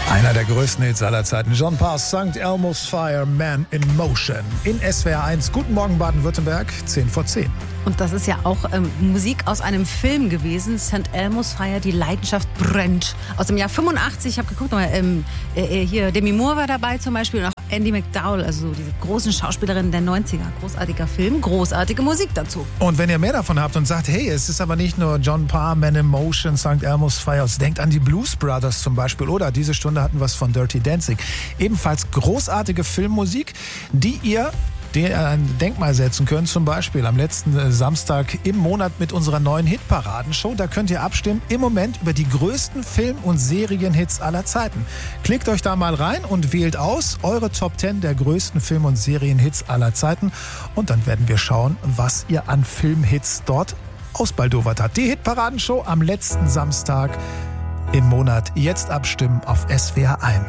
Einer der größten Hits aller Zeiten. John Parr, St. Elmo's Fire, Man in Motion. In SWR 1. Guten Morgen Baden-Württemberg, 10:10. Und das ist ja auch Musik aus einem Film gewesen. St. Elmo's Fire, die Leidenschaft brennt. Aus dem Jahr 85. Ich habe geguckt, hier Demi Moore war dabei zum Beispiel und auch Andie MacDowell, also diese großen Schauspielerinnen der 90er. Großartiger Film, großartige Musik dazu. Und wenn ihr mehr davon habt und sagt, hey, es ist aber nicht nur John Parr, Man in Motion, St. Elmo's Fire, denkt an die Blues Brothers zum Beispiel. Oder diese Stunde hatten wir es von Dirty Dancing. Ebenfalls großartige Filmmusik, die ihr ein Denkmal setzen könnt, zum Beispiel am letzten Samstag im Monat mit unserer neuen Hitparadenshow. Da könnt ihr abstimmen, im Moment über die größten Film- und Serienhits aller Zeiten. Klickt euch da mal rein und wählt aus eure Top 10 der größten Film- und Serienhits aller Zeiten. Und dann werden wir schauen, was ihr an Filmhits dort ausbaldowert habt. Die Hitparadenshow am letzten Samstag im Monat. Jetzt abstimmen auf SWR 1.